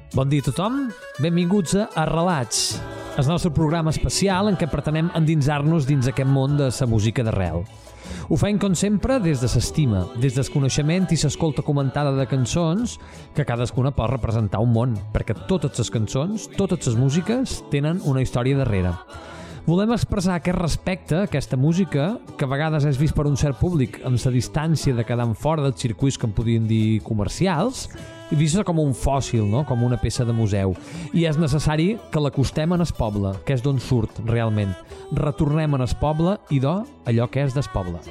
Bon dia a tothom, benvinguts a Arrelats, el nostre programa especial en què pretenem endinsar-nos dins aquest món de la música d'arrel. Ho fem, com sempre, des de l'estima, des del coneixement i l'escolta comentada de cançons que cadascuna pot representar un món, perquè totes les cançons, totes les músiques, tenen una història darrere. Volem expressar aquest respecte a aquesta música, que a vegades és vist per un cert públic amb la distància de quedar fora dels circuits que en podien dir comercials, i vista com un fòssil, no? Com una peça de museu. I és necessari que l'acostem en el poble, que és d'on surt realment. Retornem en el poble i allò que és del poble.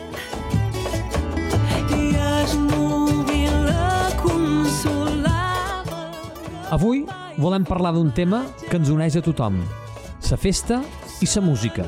Avui volem parlar d'un tema que ens uneix a tothom: la festa i la música.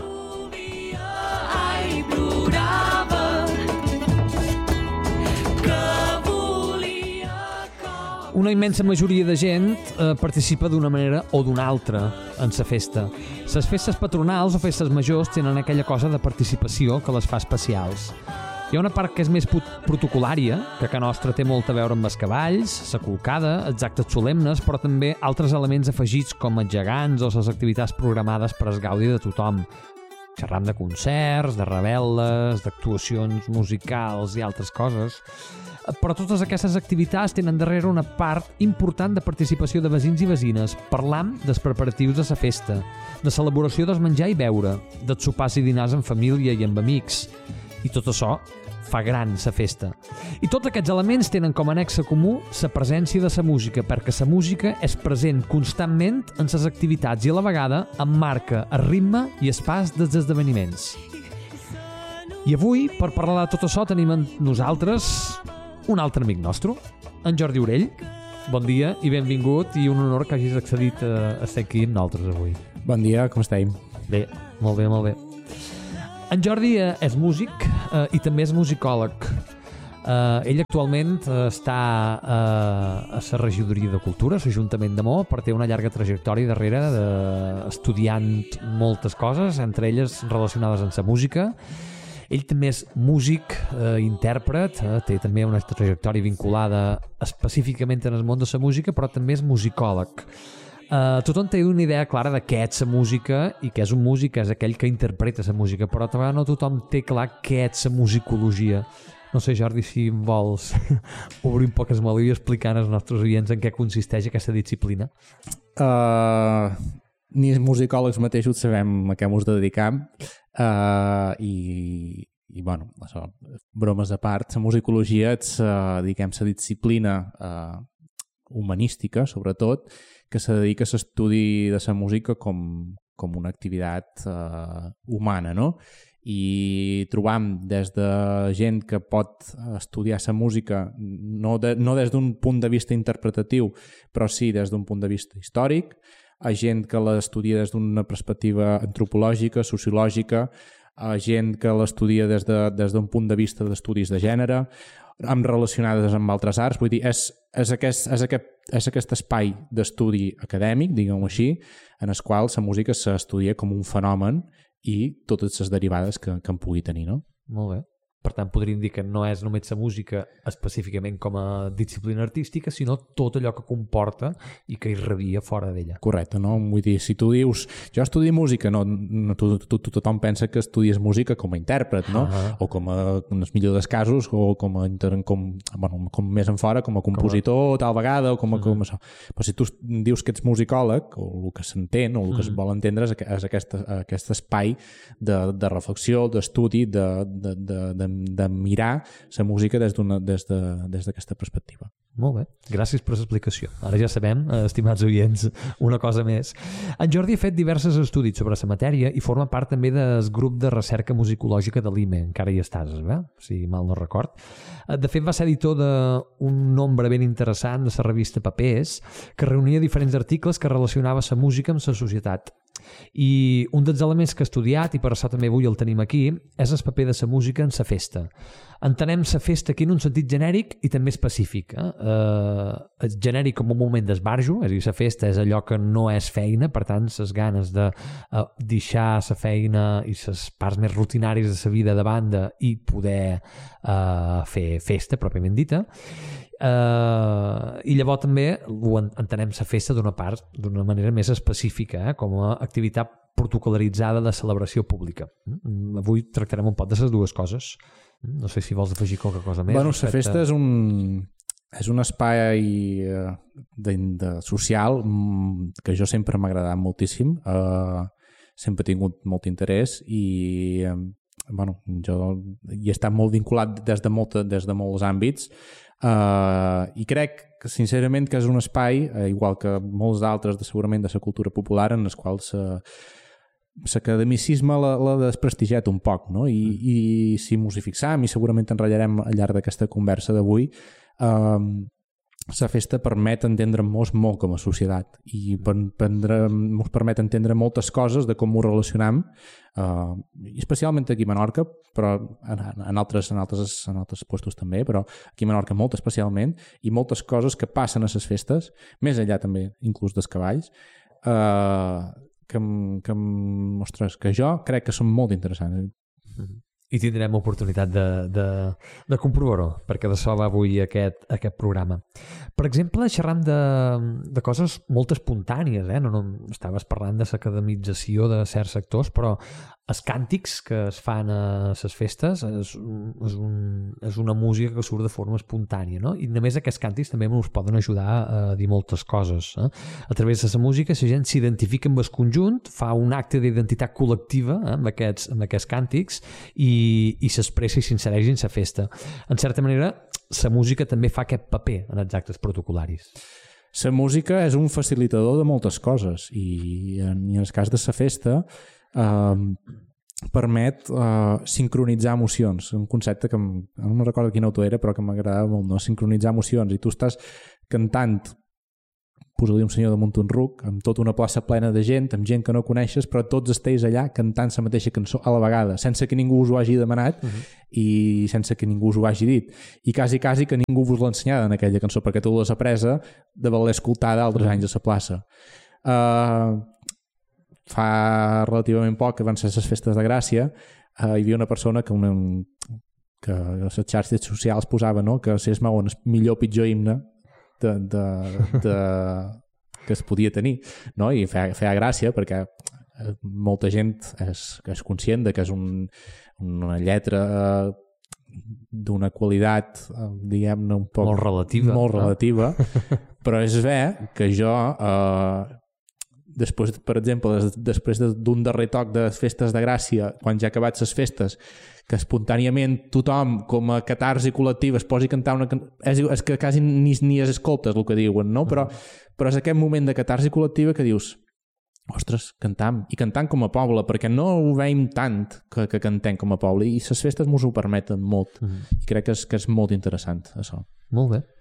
Una immensa majoria de gent participa d'una manera o d'una altra en la festa. Les festes patronals o festes majors tenen aquella cosa de participació que les fa especials. Hi ha una part que és més protocolària, que a nostra té molt a veure amb els cavalls, la colcada, els actes solemnes, però també altres elements afegits com els gegants o les activitats programades per al gaudi de tothom. Xerram de concerts, de revel·les, d'actuacions musicals i altres coses. Però totes aquestes activitats tenen darrere una part important de participació de veïns i veïnes. Parlam dels preparatius de la festa, de l'elaboració del menjar i beure, dels sopars i dinars en família i amb amics. I tot això fa gran la festa. I tots aquests elements tenen com a nexe comú la presència de la música, perquè la música és present constantment en les activitats i a la vegada emmarca el ritme i el pas dels esdeveniments. I avui, per parlar de tot això, tenim amb nosaltres un altre amic nostre, en Jordi Orell. Bon dia i benvingut, i un honor que hagis accedit a estar aquí amb nosaltres avui. Bon dia, com esteu? Bé, molt bé, molt bé. En Jordi és músic i també és musicòleg. Ell actualment està a la regidoria de Cultura, a l'Ajuntament de Mo, però té una llarga trajectòria darrere estudiant moltes coses, entre elles relacionades amb la música. Ell també és músic, intèrpret, té també una trajectòria vinculada específicament en el món de la música, però també és musicòleg. Tothom té una idea clara de què és la música i què és un músic, és aquell que interpreta la música, però també no tothom té clar què és la musicologia. No sé, Jordi, si vols obrir un poc el meló i explicar als nostres oients en què consisteix aquesta disciplina. Ni els musicòlegs mateixos sabem a què ens dedicam, i bueno, això, bromes a part, la musicologia és, diguem, la disciplina humanística, sobretot, que se dedica a l'estudi de la música com una activitat humana, no? I trobam des de gent que pot estudiar la música no des d'un punt de vista interpretatiu, però sí des d'un punt de vista històric, a gent que l'estudia des d'una perspectiva antropològica, sociològica, a gent que l'estudia des d'un punt de vista d'estudis de gènere, amb relacionades amb altres arts. Vull dir, és aquest espai d'estudi acadèmic, diguem-ho així, en el qual la música s'estudia com un fenomen i totes les derivades que en pugui tenir, no? Molt bé. Per tant, podríem dir que no és només la música específicament com a disciplina artística, sinó tot allò que comporta i que hi rebia fora d'ella. Correcte, no? Vull dir, si tu dius jo estudio música, tothom pensa que estudies música com a intèrpret, no? O com a, en el millor dels casos, o com més en fora, com a compositor, tal vegada, o com això. Però si tu dius que ets musicòleg, o el que s'entén, o el que es vol entendre és aquest espai de reflexió, d'estudi, de mirar la música des d'aquesta perspectiva. Molt bé, gràcies per l'explicació. Ara ja sabem, estimats oients, una cosa més. En Jordi ha fet diversos estudis sobre la matèria i forma part també del grup de recerca musicològica de l'IME. Encara hi estàs, si mal no record. De fet, va ser editor d'un nombre ben interessant de la revista Papers, que reunia diferents articles que relacionava la música amb la societat. I un dels elements que ha estudiat, i per això també avui el tenim aquí, és el paper de la música en la festa. Entenem la festa aquí en un sentit genèric i també específic. Genèric com un moment d'esbarjo, és a dir, la festa és allò que no és feina, per tant, les ganes de deixar la feina i les parts més rutinàries de la vida de banda i poder fer festa, pròpiament dita. I llavors també entenem la festa d'una manera més específica, com a activitat protocolaritzada de celebració pública. Avui tractarem un poc de les dues coses. No sé si vols afegir qualque cosa més. Bueno, la festa és un espai social que jo sempre m'ha agradat moltíssim. Sempre he tingut molt interès i jo hi he estat molt vinculat des de molts àmbits i crec que sincerament que és un espai, igual que molts d'altres segurament de la cultura popular, en els quals l'academicisme l'ha desprestigiat un poc, no? I si mos hi fixam, i segurament en ratllarem al llarg d'aquesta conversa d'avui, la festa permet entendre-nos molt com a societat i ens permet entendre moltes coses de com ho relacionam, especialment aquí a Menorca, però en altres puestos també, però aquí a Menorca molt especialment, i moltes coses que passen a les festes, més enllà també inclús dels cavalls, que jo crec que són molt interessants. I tindrem oportunitat de comprovar-ho, perquè d'això va avui aquest programa. Per exemple, xerram de coses molt espontànies, no estaves parlant de l'academització de certs sectors, però els càntics que es fan a les festes és una música que surt de forma espontània, no? I només aquests càntics també ens poden ajudar a dir moltes coses. A través de la música la gent s'identifica amb el conjunt, fa un acte d'identitat col·lectiva amb aquests càntics i s'expressa i s'insereix en la festa. En certa manera, la música també fa aquest paper en els actes protocolaris. La música és un facilitador de moltes coses i en el cas de la festa permet sincronitzar emocions, un concepte que no me'n recordo quin autor era però que m'agradava molt, no? Sincronitzar emocions, i tu estàs cantant, posa-li un senyor damunt un ruc, amb tota una plaça plena de gent, amb gent que no coneixes, però tots esteu allà cantant la mateixa cançó a la vegada, sense que ningú us ho hagi demanat i sense que ningú us ho hagi dit, i quasi que ningú vos l'ha ensenyat en aquella cançó, perquè tu l'has apresa de voler escoltar d'altres anys a la plaça. Fa relativament poc, que van ser les festes de Gràcia, hi havia una persona que a les xarxes socials posava, no?, que si es meu el millor o pitjor himne que es podia tenir, no? I feia gràcia perquè molta gent és conscient de que és una lletra d'una qualitat, diguem-ne, un poc molt relativa, però és bé que jo després, per exemple, després d'un darrer toc de festes de Gràcia, quan ja ha acabat les festes, que espontàniament tothom, com a catarsi col·lectiva, es posi a cantar una cançó, és que quasi ni es escoltes el que diuen, no? Però és aquest moment de catarsi col·lectiva que dius, ostres, cantam, i cantant com a poble, perquè no ho veiem tant que cantem com a poble, i les festes ens ho permeten molt, i crec que és molt interessant, això. Molt bé.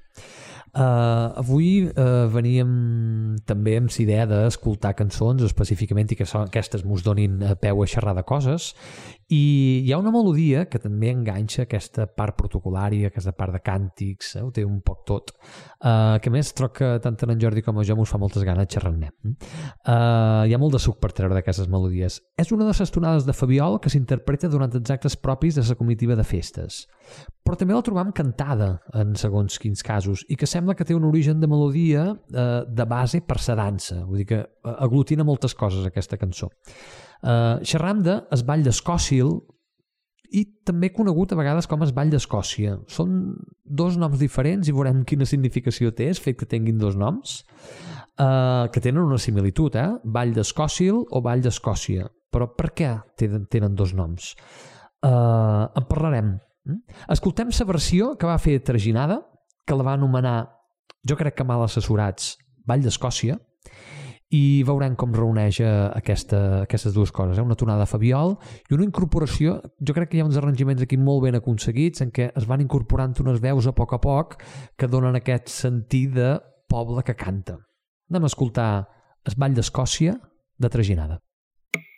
Avui veníem també amb la idea d'escoltar cançons específicament i que aquestes mos donin peu a xerrar de coses, i hi ha una melodia que també enganxa aquesta part protocolària, aquesta part de càntics, ho té un poc tot, que a més troc que tant en Jordi com a jo mos fa moltes ganes xerrar-ne. Hi ha molt de suc per treure d'aquestes melodies. És una de les tonades de Fabiol que s'interpreta durant els actes propis de la comitiva de festes, però també la trobam cantada en segons quins casos, i que sembla que té un origen de melodia de base per la dansa, vull dir que aglutina moltes coses aquesta cançó. Xerram de El Ball d'Escòcia, i també conegut a vegades com El Ball d'Escòcia. Són dos noms diferents i veurem quina significació té el fet que tinguin dos noms, que tenen una similitud, Ball d'Escòcia o Ball d'Escòcia. Però per què tenen dos noms? En parlarem. Escoltem la versió que va fer Traginada, que la va anomenar, jo crec que mal assessorats, Ball d'Escòcia, i veurem com reuneix aquestes dues coses, una tonada Fabiol i una incorporació. Jo crec que hi ha uns arranjaments aquí molt ben aconseguits en què es van incorporant unes veus a poc que donen aquest sentit de poble que canta. Anem a escoltar El Ball d'Escòcia de Traginada.